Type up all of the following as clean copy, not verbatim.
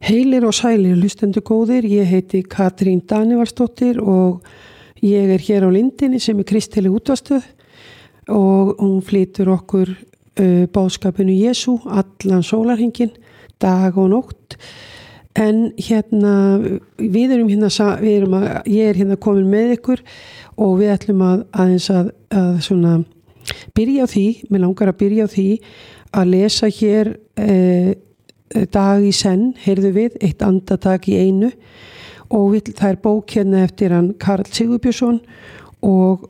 Heilir og sælir hlustendur góðir, ég heiti Katrín Danivalsdóttir og ég hér á Lindinni sem kristileg útvarpsstöð og hún flytur okkur boðskapinu Jesú allan sólarhringinn, dag og nótt. En ég hérna komin með ykkur og við ætlum aðeins að svona byrja á því, mig langar að byrja á því að lesa hér dag í senn, heyrðu við, eitt andatak í einu og það bók hérna eftir hann Karl Sigurbjörnsson og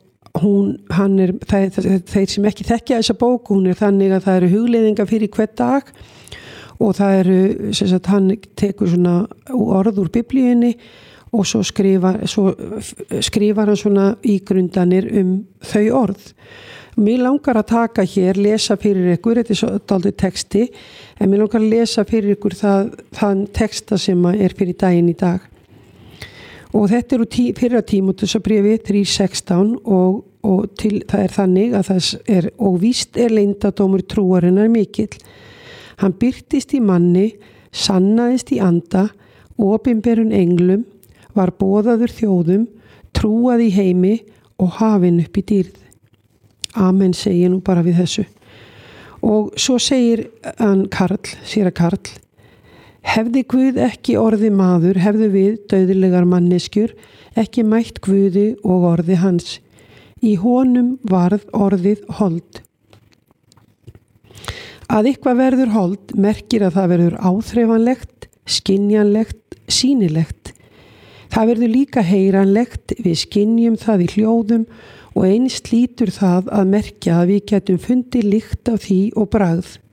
þeir sem ekki þekkja þessa bók, hún þannig að það eru hugleiðingar fyrir hvern dag og það eru, hann tekur svona orð úr biblíunni og svo skrifar hann svona ígrundanir þau orð. Mér langar að taka hér, lesa fyrir ykkur, þetta svo dálítið texti, en mér langar að lesa fyrir ykkur þann texta sem fyrir daginn í dag. Og þetta úr fyrra Tímóteusarbréfi 3:16 og það þannig að það og víst leyndardómur trúarinnar mikill. Hann birtist í manni, sannaðist í anda, opinberun englum, var boðaður þjóðum, trúað í heimi og hafinn upp í dýrð. Amen, segir nú bara við þessu. Og svo segir hann séra Karl, hefði Guð ekki orði maður, hefðu við, dauðlegar manneskjur, ekki mætt Guði og orði hans. Í honum varð orðið hold. Að eitthvað verður hold merkir að það verður áþreifanlegt, skynjanlegt, sýnilegt. Það verður líka heyranlegt, við skynjum það í hljóðum og eins hlýtur það að merkja að við getum fundið lykt af því og bragð.